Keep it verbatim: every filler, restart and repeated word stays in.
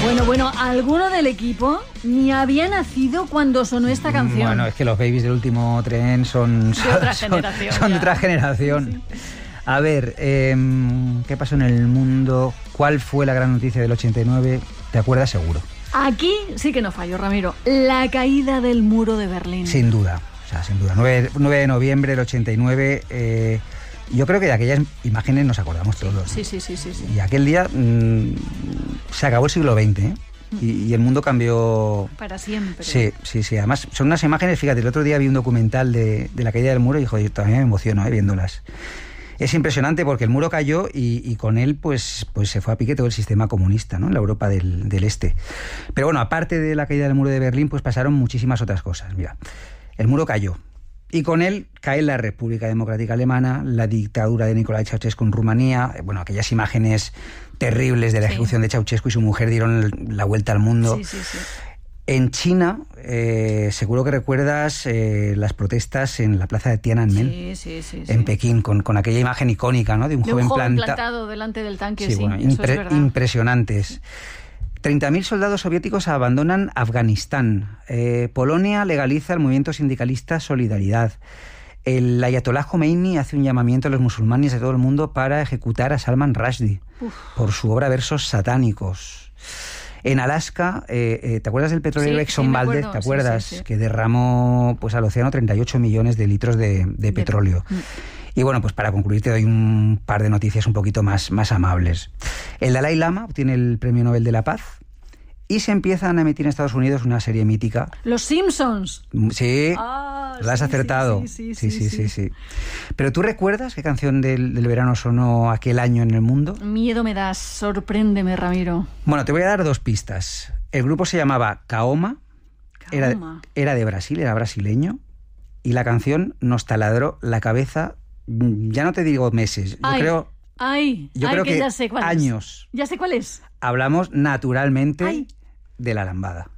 Bueno, bueno, alguno del equipo ni había nacido cuando sonó esta canción. Bueno, es que los babies del último tren son... De otra son, generación. Son de ya. otra generación. Sí, sí. A ver, eh, ¿qué pasó en el mundo? ¿Cuál fue la gran noticia del ochenta y nueve? ¿Te acuerdas? Seguro. Aquí sí que no fallo, Ramiro. La caída del muro de Berlín. Sin duda, o sea, sin duda. nueve de noviembre del ochenta y nueve... Eh, yo creo que de aquellas imágenes nos acordamos todos. Sí, sí, sí, sí, sí. Y aquel día mmm, se acabó el siglo veinte, ¿eh? Y, y el mundo cambió... Para siempre. Sí, sí, sí. Además, son unas imágenes, fíjate, el otro día vi un documental de, de la caída del muro y, joder, todavía me emociono, ¿eh? Viéndolas. Es impresionante porque el muro cayó y, y con él pues, pues se fue a pique todo el sistema comunista, ¿no? En la Europa del, del Este. Pero bueno, aparte de la caída del muro de Berlín, pues pasaron muchísimas otras cosas. Mira, el muro cayó. Y con él cae la República Democrática Alemana, la dictadura de Nicolae Ceausescu en Rumanía, bueno, aquellas imágenes terribles de la ejecución sí. de Ceausescu y su mujer dieron la vuelta al mundo. Sí, sí, sí. En China, eh, seguro que recuerdas eh, las protestas en la plaza de Tiananmen, sí, sí, sí, en sí. Pekín, con, con aquella imagen icónica, ¿no? De un de joven, un joven planta... plantado delante del tanque, sí, sí, bueno, eso impre- es verdad. impresionantes. treinta mil soldados soviéticos abandonan Afganistán. Eh, Polonia legaliza el movimiento sindicalista Solidaridad. El ayatolá Khomeini hace un llamamiento a los musulmanes de todo el mundo para ejecutar a Salman Rushdie Uf. por su obra Versos satánicos. En Alaska, eh, eh, ¿te acuerdas del petrolero sí, Exxon sí, Valdez? ¿Te acuerdas? Sí, sí, sí. Que derramó pues, al océano treinta y ocho millones de litros de, de petróleo. De... Y bueno, pues para concluir te doy un par de noticias un poquito más, más amables. El Dalai Lama obtiene el Premio Nobel de la Paz y se empiezan a emitir en Estados Unidos una serie mítica. Los Simpsons. Sí, ah, lo has sí, acertado. Sí sí sí, sí, sí, sí, sí. sí. Pero ¿tú recuerdas qué canción del, del verano sonó aquel año en el mundo? Miedo me das, sorpréndeme, Ramiro. Bueno, te voy a dar dos pistas. El grupo se llamaba Kaoma, Era, de, era de Brasil, era brasileño, y la canción nos taladró la cabeza, ya no te digo meses, yo ay, creo... Ay, yo ay, creo que, que ya sé cuál años. Es. Ya sé cuál es. Hablamos naturalmente ay. de la lambada.